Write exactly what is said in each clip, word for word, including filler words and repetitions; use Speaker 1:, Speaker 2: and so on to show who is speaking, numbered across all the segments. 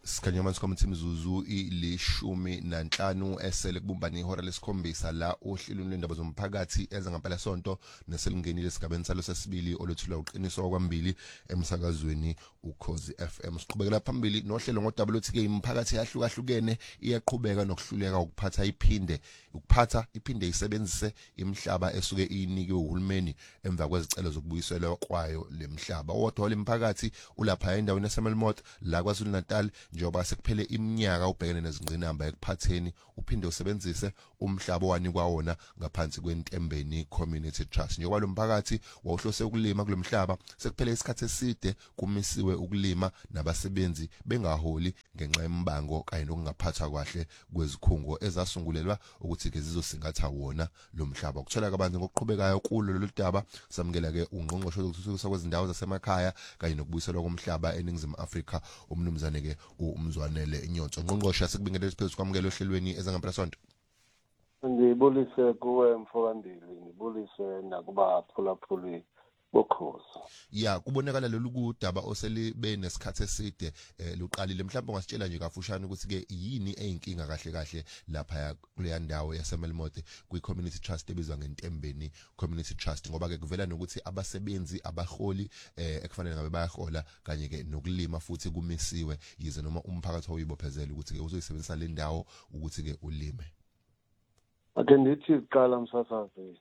Speaker 1: Sikhanyama sikomthi imizuzu ilishumi nanhlanu esele kubumbana ihora lesikhombisa la ohlelweni lwendaba zomphakathi eza ngempela sonto neselingenile esigabeni salo sesibili olwethulwa uqiniso kwambili emsakazweni uKhozi F M. Siqhubekela phambili nohlelo ngodaba lothi ke imiphakathi yahlukahlukene iyaqhubeka nokuhluleka ukuphatha iphinde ukuphatha iphinde isebenzise imihlaba esuke inikiwe uhulumeni emva kwezicelo zokubuyiselwa kwayo lemhlaba. Owodwa wemiphakathi ulapha endaweni yaseMelmot la kwaZulu Natal njengoba sekuphele iminyaka ubhekene nezingqinamba ekuphatheni uphinde usebenzise umhlaba owanikwa wona ngaphansi kwentembeni community trust. Njengoba lo mphakathi wawuhlose ukulima kulomhlaba sekuphele isikhathi eside kumisiwe ukulima nabasebenzi bengaholi ngenxa yembango kanye nokungaphatha kwahle kwezikhungo ezasungulelwa ukuthi ke zizosingatha wona lo mhlaba. Ukuthola kabanzi ngokuqhubekayo kulo lolu daba samukela ke ungqongqoshe wokuthuthukiswa kwezindawo zasemakhaya kanye nokubuyiselwa komhlaba eNingizimu Afrika umnumzane ke umzwanele inyonto. Ngqongqoshe sikubingelela isiphezulu kwamukela ohlelweni ezangempela sonto.
Speaker 2: Ngibulise kuwe Mfowandile, ngibulise nakuba phulaphuli bokhozi.
Speaker 1: Ya kubonakala lolu kudaba oselibe nesikhathi eside luqalile, mhlawumbe ungasitshela nje kafushane ukuthi ke yini eyinkinga kahle kahle lapha kuleya ndawo yaseMelmote kwi community trust ebizwa ngentembeni community trust, ngoba ke kuvela nokuthi abasebenzi abaholi ekufanele ngabe bayahola kanye ke nokulima futhi kumisiwe yize noma umphakathi oyibophezela ukuthi ke uzoyisebenzisa le ndawo ukuthi ke ulime.
Speaker 2: Ake ndithi qala msasazi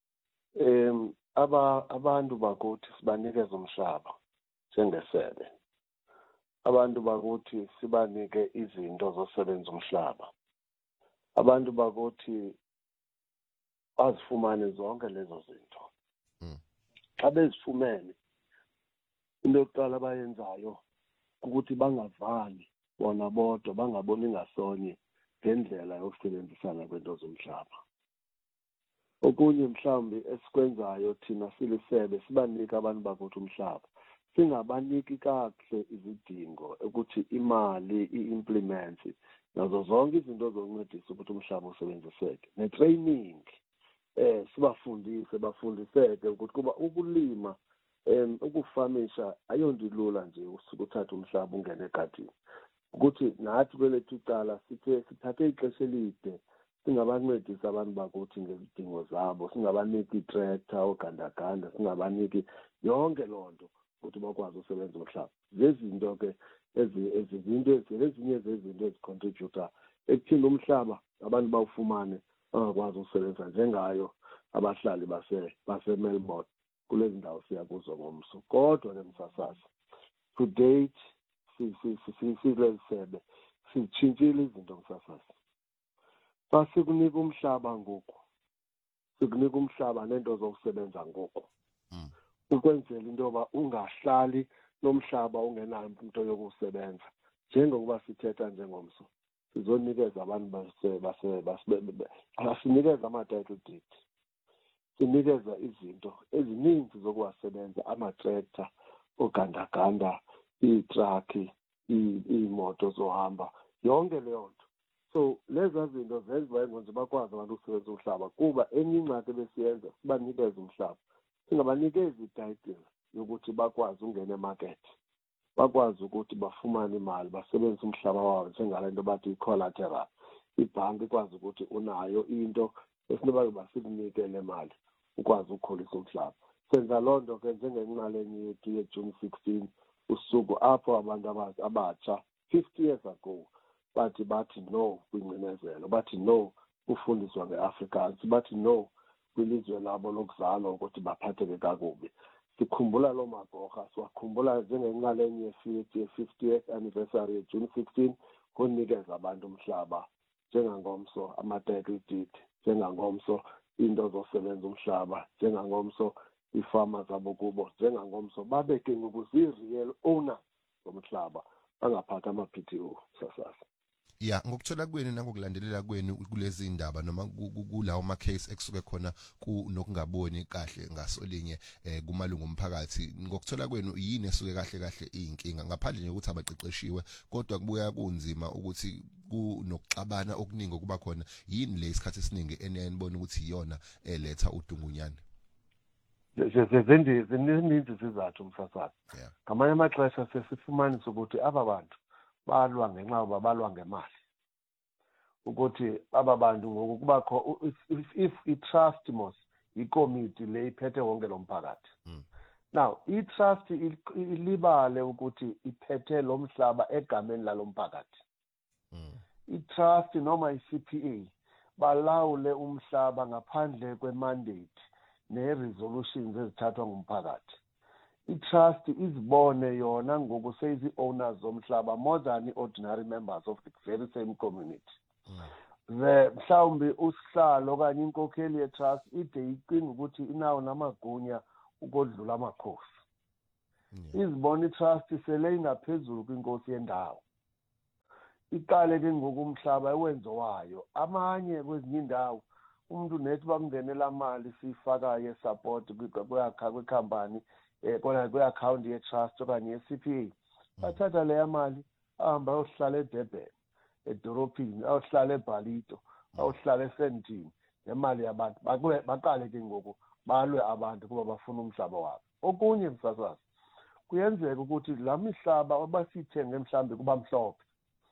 Speaker 2: em aba abantu bakuthi sibanikeza umhlaba njengesebe, abantu bakuthi sibanike izinto zosebenza umhlaba, abantu bakuthi azifumane zonke lezo zinto. Xa bezifumene into yokuqala abayenzayo ukuthi bangavani bona bodwa, bangaboni ngasonye ngendlela yokusebenzisana kwento zomhlaba. Okunye mhlawumbe esikwenzayo thina silisebe sibanike abantu bakuthi umhlaba, singabaniki kahle izidingo ukuthi imali i-implement nazo zonke izinto zokuncedisa ukuthi umhlaba usebenziseke ne-training eh sibafundise bafundiseke ukuthi kuba ukulima em ukufamisha ayonto ilula nje usukuthatha umhlaba ungene egadini, ukuthi nathi kwelethu icala sithe sithathe ixesha elide singabancedisa abantu bakuthi ngezidingo zabo, singabaniki i-tractor ogandaganda, singabaniki yonke lonto ukuthi bakwazi ukusebenza umhlaba. Lezinto ke ezizinto ezinye zezinto ezicontributor ekuthini umhlaba abantu bawufumane bangakwazi ukusebenza njengayo abahlali base baseMelbourne kulezi ndawo siya kuzo ngomso. Kodwa nemsasazi to date sisizisebe sitshintshile izinto msasazi. Basikunika umhlaba ngoku, sikunika umhlaba nento zokusebenza ngoku, ukwenzela into yoba ungahlali nomhlaba ungenayo into yokusebenza. Njengokuba sithetha njengomso sizonikeza abantu base base asinikeza ama-title deed, sinikeza izinto ezininzi zokuwasebenza, ama-tractor ogandaganda, iitrakhi, iimoto zohamba, yonke leyo nto. So lezi zinto zenziwa nje bakwazi abantu ukusebenzisa umhlaba, kuba enye ingxaki besiyenza sibanikeza umhlaba singabanikezi i-title yokuthi bakwazi ungena emarket, bakwazi ukuthi bafumane imali basebenzise umhlaba wabo njengale nto bathi i-collateral. Ibhanki ikwazi ukuthi unayo into esinoba basikunike le mali ukwazi ukukhulisa umhlaba. Senza loo nto ke njengenxalenye yethu ye-June sixteen usuku apho abantu abatsha fifty years ago bathi bathi no kwingcinezelo, bathi no kufundiswa nge-Afrikaans, bathi no kwilizwe labo lokuzalwa ukuthi baphatheke kakubi. Sikhumbula loo magorha, siwakhumbula njengenxalenye ye-fiftieth anniversary ye-June sixteen kunikeza abantu umhlaba njengangomso, ama-title deed njengangomso, into zosebenza umhlaba njengangomso, iifama zabo kubo njengangomso, babe ke ngokuzi-real owner zomhlaba bangaphatha ama-P T O sasasa.
Speaker 1: Ya ngokuthola kwenu nangokulandelela kwenu kulezi indaba noma kulawo ma case ekusuke khona kunokungaboni kahle ngasolinye eh kumalungu omphakathi, ngokuthola kwenu yini esuke kahle kahle iyinkinga ngaphandle nje ukuthi abaqeqeshiwe kodwa kubuya kunzima ukuthi kunokuxabana okuningi kuba khona, yini le isikhathi esiningi eniyayibona ukuthi iyona eletha udungunyane?
Speaker 2: Zininzi izizathu msasazi. Ngamanye amaxesha sesifumanisa ukuthi aba bantu balwa ngenxa yoba balwa ngemali ukuthi aba bantu ngokubakho if, if i-trust mos ikomiti le iphethe wonke lo mphakathi
Speaker 1: mm.
Speaker 2: now i-trust ilibale ukuthi iphethe lo mhlaba egameni lalo mphakathi
Speaker 1: mm.
Speaker 2: i-trust noma i-C P A balawule umhlaba ngaphandle kwe-mandate ne-resolutions ezithathwa ngumphakathi i-trust izibone yona ngoku seyizi-owners zomhlaba more than i-ordinary members of the very same community ze mhlawumbe usihlalo okanye inkokheli ye-trust ide icinga ukuthi inawo namagunya ukodlula amakhosi izibona i-trust sele ingaphezulu kwinkosi yendawo iqale ke ngokumhlaba ewenzo wayo amanye kwezinye indawo umuntu nethi bamngenela mali siyifakayo esupport kwakha kwekhampani kona kwe-account ye-trust okanye ye-C P A bathatha leya mali ahamba ayohlala eDurban edorobhini ayohlala eBalito ayohlala eSandton nemali yabantu baqale ke ngoku balwe abantu kuba bafuna umhlaba wabo okunye msasazi kuyenzeka ukuthi la mihlaba abasithenge mhlambe kuba mhlophe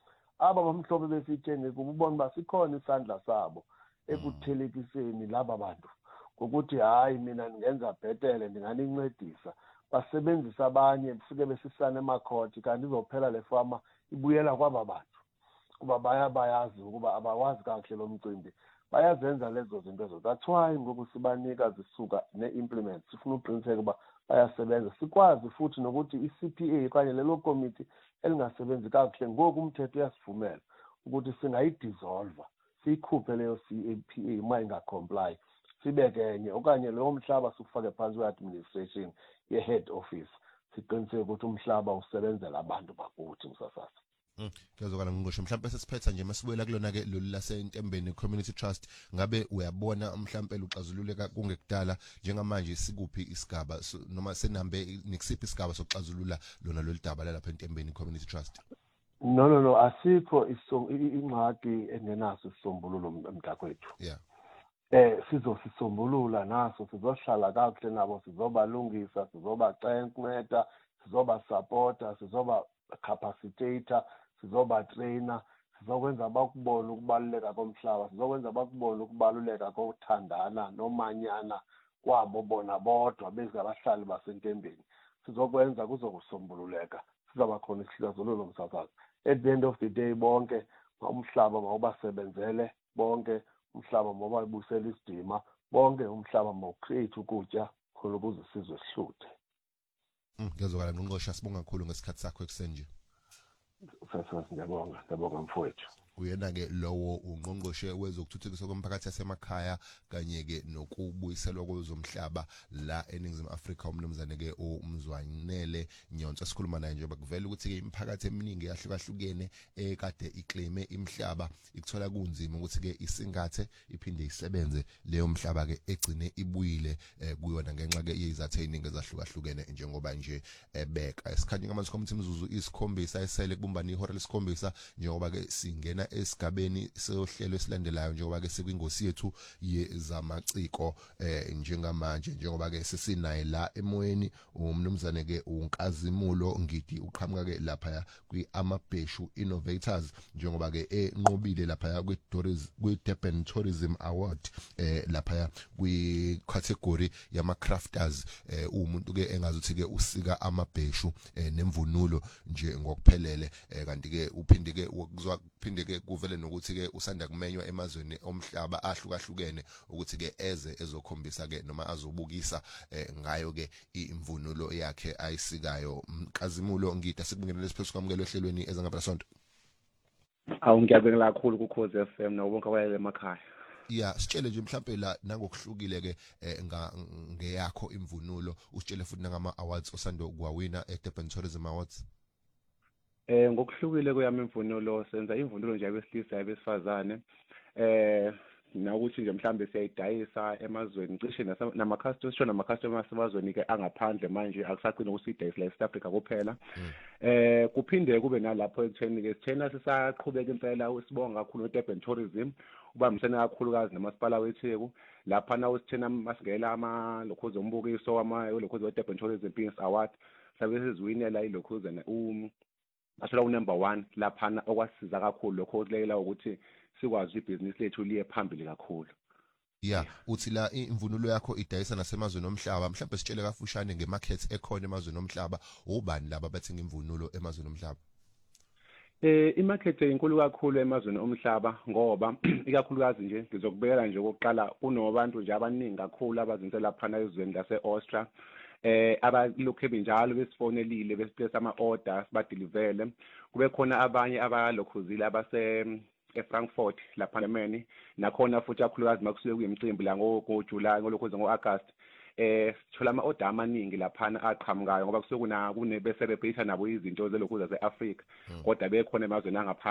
Speaker 2: aba bamhlophe besithenge kubona basikhona isandla sabo ekuthelekiseni laba bantu ukuthi hayi mina ngenza bhetele ndinganincedisa basebenzisa abanye befike besisana emakhoti kanti izophela le fama ibuyela kwaba bantu kuba baya bayazi ukuba abawazi kahle lo mcimbi bayazenza lezo zinto ezo that's why ngoku sibanika zisuka ne-implement sifuna uqiniseka uba bayasebenza sikwazi futhi nokuthi i-C P A kanye lelo committee elingasebenzi kakuhle ngoku umthetho uyasivumela ukuthi singayidissolve siyikhuphe leyo C P A uma ingacomply sibeke enye okanye leyo mhlaba sikufake phansi kwe-administration ye-head office siqiniseke ukuthi umhlaba usebenzela abantu bakuthi msasasa
Speaker 1: ngiyazokala ngisho mhlawumbe sesiphetha nje masibuyela kulona ke lolu lasentembeni community trust ngabe uyabona mhlawumbe uxazululeka kungekudala njengamanje sikuphi isigaba noma senambe nikusiphi isigaba sokuxazulula lona lolu daba lapha entembeni community trust
Speaker 2: no no no asikho ingxaki engenaso isisombululo emntakwethu
Speaker 1: yeah
Speaker 2: eh sizosisombulula naso sizohlala kakuhle nabo sizobalungisa sizobacenceda sizoba supporter sizoba capacitator sizoba trainer sizokwenza bakubona ukubaluleka komhlaba sizokwenza bakubona ukubaluleka kokuthandana nomanyana kwabo bona bodwa bezabahlali basentembeni sizokwenza kuzokusombululeka sizaba khona isihlangulo msakazi at the end of the day bonke umhlaba mawubasebenzele bonke umhlaba mawubuyisela isidima bonke umhlaba mawucreate ukutya khona ukuze sizwe sihluthe
Speaker 1: ngiyazokala ngqongqosha sibonga kakhulu ngesikhathi sakhoekusenje
Speaker 2: sasa ngiyabonga ngiyabonga mfowethu
Speaker 1: uyena ke lowo ungqongqoshe wezokuthuthukiswa komphakathi yasemakhaya kanye ke nokubuyiselwa kwezomhlaba la eNingizimu Afrika umnumzane ke uMzwanele Nyonso sikhuluma naye nje bakuvela ukuthi ke imiphakathi eminingi yahlukahlukene ekade iclaime imhlaba ikuthola kunzima ukuthi ke isingathe iphinde isebenze leyo mhlaba ke egcine ibuyile kuyona ngenxa ke yezathu eziningi ezahlukahlukene njengoba nje ebeka esikhanye ngamanzi committee imzuzu isikhombisa esele kubumbana ihora lesikhombisa njengoba ke singena esigabeni sohlelo esilandelayo njengoba ke sikwingosi yethu yezamaciko eh njengamanje njengoba ke sesinaye la emoyeni umnumzane ke uNkazimulo Ngidi uqhamuka ke lapha kwiAmabheshu Innovators njengoba ke enqobile lapha kwi-Durban Tourism Award eh lapha kwi category yama crafters eh umuntu ke engazuthi ke usika amabheshu nemvunulo nje ngokuphelele kanti ke uphinde ke ukuzwa phinde ke kuvele nokuthi ke usanda kumenywa emazweni omhlaba ahlukahlukene ukuthi ke eze ezokhombisa ke noma azobukisa ngayo ke imvunulo yakhe ayisikayo Nkazimulo Ngidi sikubingelele siphezulu kwamukelo ehlelweni ezangapha sonto
Speaker 3: awu ngiyabingelela kakhulu ku Khosi F M nobonke abayele emakhaya
Speaker 1: ya sitshele nje mhlawumbe la nangokuhlukile ke ngeyakho imvunulo usitshele futhi ngama awards osando kuwawina eDurban Tourism Awards
Speaker 3: eh ngokuhlukile kuyami imvunulo senza imvunulo nje abesilisa abesifazane eh na ukuthi nje mhlambe siyayidayisa emazweni cishe nama customers shona nama customers semazweni ke angaphandle manje akusaqina ukuthi idayisa la eSouth Africa kuphela eh kuphinde kube nalapho ekutheni ke sithena sisaqhubeka impela usibonga kakhulu eDurban Tourism ubambisene kakhulukazi namasipala weTheku lapha na usithena masigela ama lokhozi ombukiso ama lokhozi weDurban Tourism Business Award sabe siziwinela ilokhozi um athola u-number one laphana okwasiza kakhulu lokho kulekelela ukuthi sikwazi ibhizinisi lethu liye phambili kakhulu.
Speaker 1: Yeah, uthi la imvunulo yakho idayisa nasemazweni omhlaba, mhlawumbe sitshele kafushane ngemarket ekhona emazweni omhlaba, ubani laba bathenga imvunulo emazweni omhlaba?
Speaker 3: Eh imarket inkulu kakhulu emazweni omhlaba ngoba ikakhulukazi nje ngizokubekela nje okokuqala kunobantu nje abaningi kakhulu abazinsela laphana ezweni lase-Austria. Eh abalokhu benjalo besifonelile besiplace ama-orders badilivele. Kube khona abanye abalokhuzile abase eFrankfurt lapha eMeni, nakhona futhi kakhulukazi makusuke kuyimicimbi la ngoJuly ngolokhuze ngo-August. Eh sithola ama-order amaningi laphana aqhamukayo ngoba kusuke kuna kune be-celebrate nabo izinto zelokhuza ze-Africa, kodwa bekhona emazweni angaphandle.